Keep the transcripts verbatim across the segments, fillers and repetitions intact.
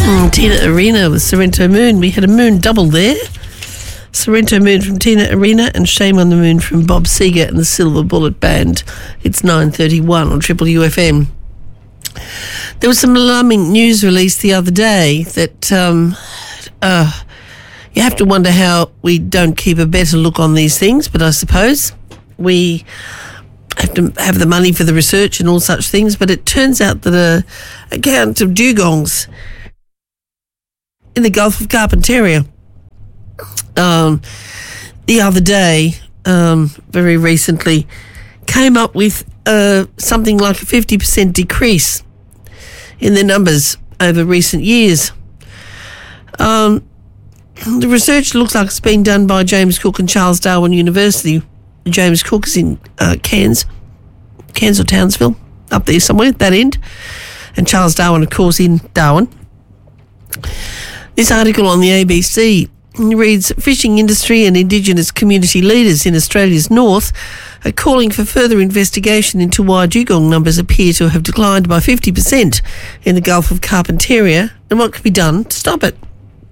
Mm, Tina Arena with Sorrento Moon. We had a moon double there. Sorrento Moon from Tina Arena and Shame on the Moon from Bob Seger and the Silver Bullet Band. It's nine thirty-one on Triple U F M. There was some alarming news released the other day that um, uh, you have to wonder how we don't keep a better look on these things, but I suppose we have to have the money for the research and all such things. But it turns out that a account of dugongs in the Gulf of Carpentaria um, the other day, um, very recently, came up with uh, something like a fifty percent decrease in their numbers over recent years. Um, the research looks like it's been done by James Cook and Charles Darwin University. James Cook is in uh, Cairns, Cairns or Townsville, up there somewhere, that end. And Charles Darwin, of course, in Darwin. This article on the A B C reads, fishing industry and Indigenous community leaders in Australia's north are calling for further investigation into why dugong numbers appear to have declined by fifty percent in the Gulf of Carpentaria and what can be done to stop it.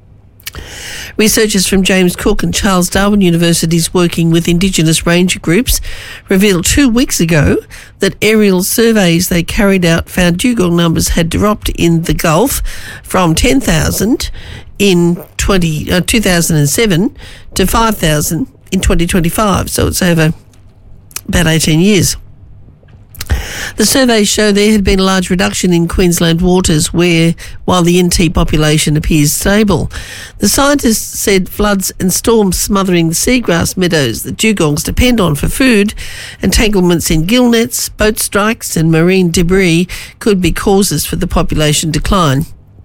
Researchers from James Cook and Charles Darwin Universities working with Indigenous ranger groups revealed two weeks ago that aerial surveys they carried out found dugong numbers had dropped in the Gulf from ten thousand in twenty, uh, two thousand seven to five thousand in twenty twenty-five, so it's over about eighteen years. The surveys show there had been a large reduction in Queensland waters where, while the N T population appears stable. The scientists said floods and storms smothering the seagrass meadows that dugongs depend on for food, entanglements in gill nets, boat strikes and marine debris could be causes for the population decline.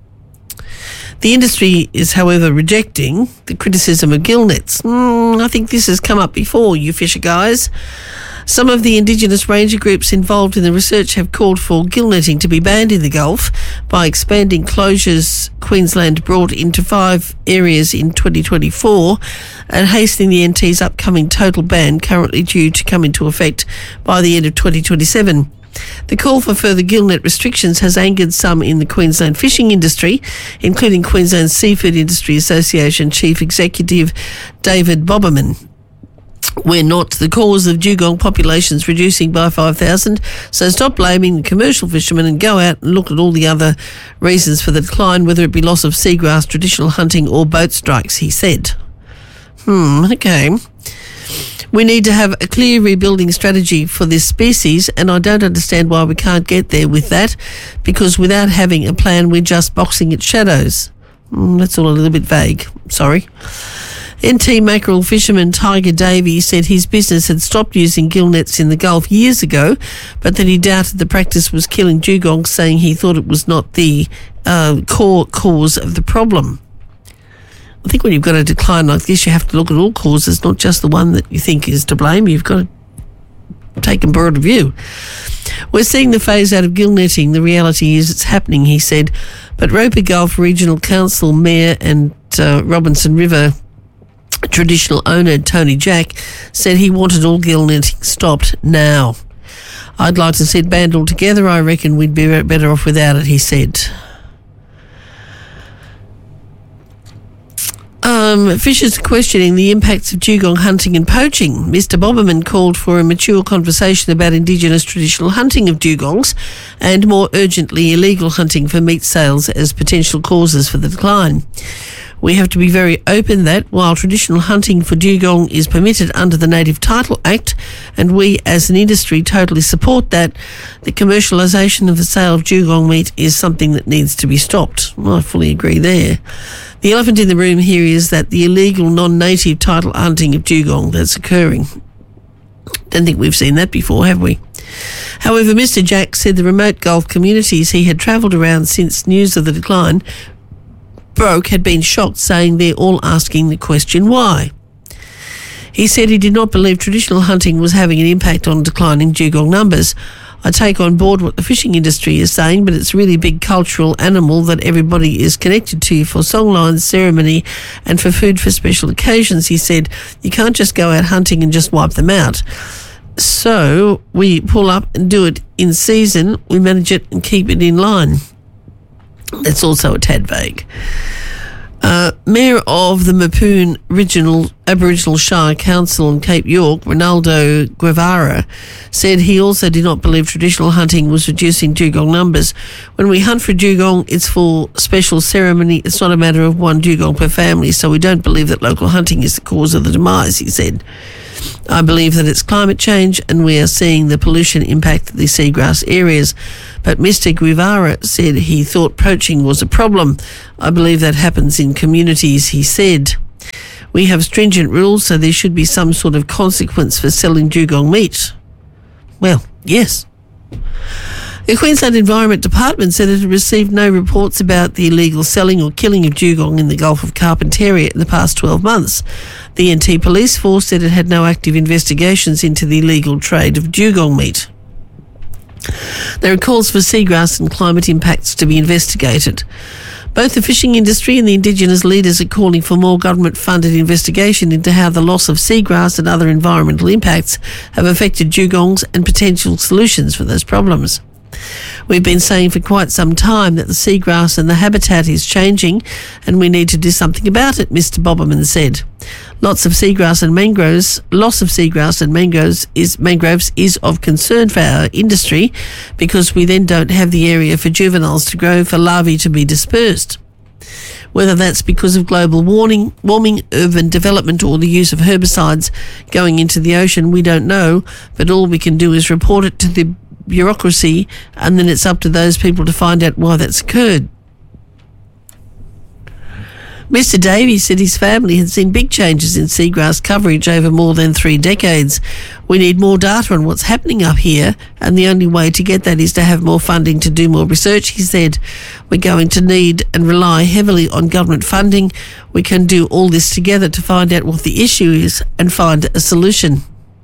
The industry is, however, rejecting the criticism of gill nets. Mm, I think this has come up before, you fisher guys. Some of the Indigenous ranger groups involved in the research have called for gill netting to be banned in the Gulf by expanding closures Queensland brought into five areas in twenty twenty-four and hastening the N T's upcoming total ban, currently due to come into effect by the end of twenty twenty-seven. The call for further gill net restrictions has angered some in the Queensland fishing industry, including Queensland Seafood Industry Association Chief Executive David Boberman. We're not the cause of dugong populations reducing by five thousand, so stop blaming the commercial fishermen and go out and look at all the other reasons for the decline, whether it be loss of seagrass, traditional hunting or boat strikes, he said. Hmm, okay. We need to have a clear rebuilding strategy for this species, and I don't understand why we can't get there with that, because without having a plan, we're just boxing its shadows. Mm, that's all a little bit vague. Sorry. N T mackerel fisherman Tiger Davey said his business had stopped using gill nets in the Gulf years ago, but that he doubted the practice was killing dugongs, saying he thought it was not the uh, core cause of the problem. I think when you've got a decline like this, you have to look at all causes, not just the one that you think is to blame. You've got to take a broader view. We're seeing the phase out of gill netting. The reality is it's happening, he said. But Roper Gulf Regional Council Mayor and uh, Robinson River traditional owner Tony Jack said he wanted all gill netting stopped now. I'd like to see it banned altogether. I reckon we'd be better off without it, he said. Um, fishers are questioning the impacts of dugong hunting and poaching. Mister Boberman called for a mature conversation about Indigenous traditional hunting of dugongs and, more urgently, illegal hunting for meat sales as potential causes for the decline. We have to be very open that while traditional hunting for dugong is permitted under the Native Title Act, and we as an industry totally support that, the commercialisation of the sale of dugong meat is something that needs to be stopped. I fully agree there. The elephant in the room here is that the illegal non-native title hunting of dugong that's occurring. Don't think we've seen that before, have we? However, Mister Jack said the remote Gulf communities he had travelled around since news of the decline broke had been shocked, saying they're all asking the question why. He said he did not believe traditional hunting was having an impact on declining dugong numbers. I take on board what the fishing industry is saying, but it's really a big cultural animal that everybody is connected to for songlines, ceremony and for food for special occasions, he said. You can't just go out hunting and just wipe them out. So we pull up and do it in season, we manage it and keep it in line. It's also a tad vague. Uh, Mayor of the Mapoon Regional Aboriginal Shire Council in Cape York, Ronaldo Guevara, said he also did not believe traditional hunting was reducing dugong numbers. When we hunt for dugong, it's for special ceremony. It's not a matter of one dugong per family, so we don't believe that local hunting is the cause of the demise, he said. I believe that it's climate change and we are seeing the pollution impact the seagrass areas. But Mister Guevara said he thought poaching was a problem. I believe that happens in communities, he said. We have stringent rules, so there should be some sort of consequence for selling dugong meat. Well, yes. The Queensland Environment Department said it had received no reports about the illegal selling or killing of dugong in the Gulf of Carpentaria in the past twelve months. The N T Police Force said it had no active investigations into the illegal trade of dugong meat. There are calls for seagrass and climate impacts to be investigated. Both the fishing industry and the Indigenous leaders are calling for more government-funded investigation into how the loss of seagrass and other environmental impacts have affected dugongs and potential solutions for those problems. We've been saying for quite some time that the seagrass and the habitat is changing and we need to do something about it, Mister Boberman said. Lots of seagrass and mangroves, loss of seagrass and mangroves is, mangroves is of concern for our industry because we then don't have the area for juveniles to grow for larvae to be dispersed. Whether that's because of global warming, warming, urban development or the use of herbicides going into the ocean, we don't know, but all we can do is report it to the bureaucracy and then it's up to those people to find out why that's occurred. Mister Davies said his family had seen big changes in seagrass coverage over more than three decades. We need more data on what's happening up here, and the only way to get that is to have more funding to do more research, he said. We're going to need and rely heavily on government funding. We can do all this together to find out what the issue is and find a solution.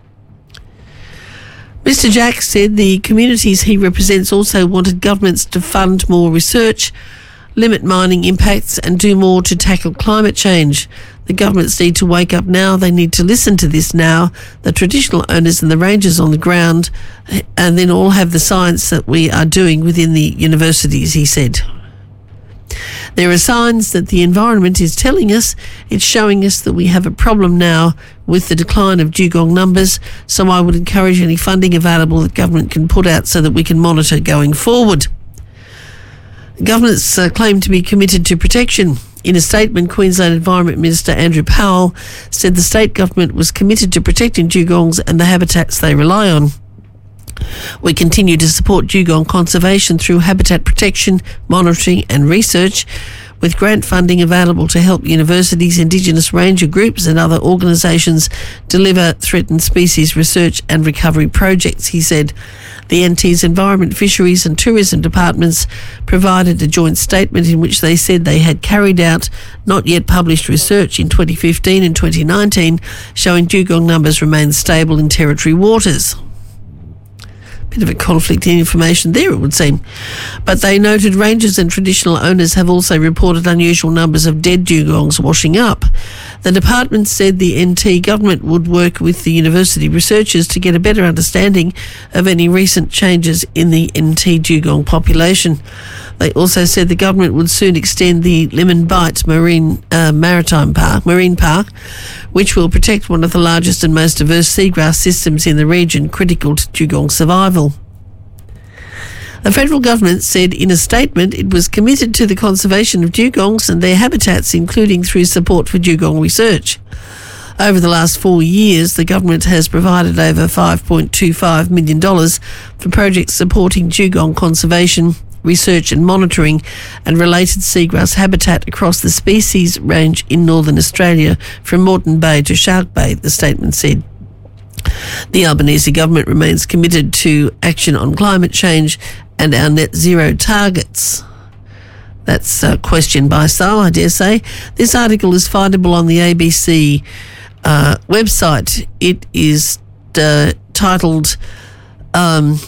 Mister Jack said the communities he represents also wanted governments to fund more research, limit mining impacts and do more to tackle climate change. The governments need to wake up now. They need to listen to this now. The traditional owners and the rangers on the ground, and then all have the science that we are doing within the universities, he said. There are signs that the environment is telling us, it's showing us that we have a problem now with the decline of dugong numbers, so I would encourage any funding available that government can put out so that we can monitor going forward. Governments uh, claim to be committed to protection. In a statement, Queensland Environment Minister Andrew Powell said the state government was committed to protecting dugongs and the habitats they rely on. We continue to support dugong conservation through habitat protection, monitoring and research, with grant funding available to help universities, Indigenous ranger groups and other organisations deliver threatened species research and recovery projects, he said. The N T's Environment, Fisheries and Tourism departments provided a joint statement in which they said they had carried out not yet published research in twenty fifteen and twenty nineteen showing dugong numbers remain stable in territory waters. Bit of a conflict in information there, it would seem. But they noted rangers and traditional owners have also reported unusual numbers of dead dugongs washing up. The department said the N T government would work with the university researchers to get a better understanding of any recent changes in the N T dugong population. They also said the government would soon extend the Lemon Bight Marine uh, Maritime Park, Marine Park, which will protect one of the largest and most diverse seagrass systems in the region, critical to dugong survival. The federal government said in a statement it was committed to the conservation of dugongs and their habitats, including through support for dugong research. Over the last four years, the government has provided over five point two five million dollars for projects supporting dugong conservation, research and monitoring and related seagrass habitat across the species range in northern Australia from Moreton Bay to Shark Bay, the statement said. The Albanese government remains committed to action on climate change and our net zero targets. That's a question by style, I dare say. This article is findable on the A B C uh, website. It is uh, titled um,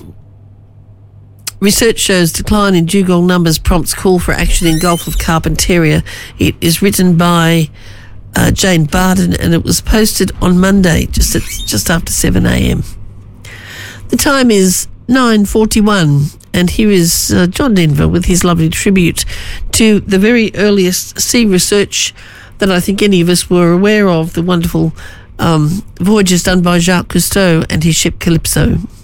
Research shows decline in dugong numbers prompts call for action in Gulf of Carpentaria. It is written by uh, Jane Barden and it was posted on Monday just at, just after seven a.m. The time is nine forty-one. And here is uh, John Denver with his lovely tribute to the very earliest sea research that I think any of us were aware of, the wonderful um, voyages done by Jacques Cousteau and his ship Calypso.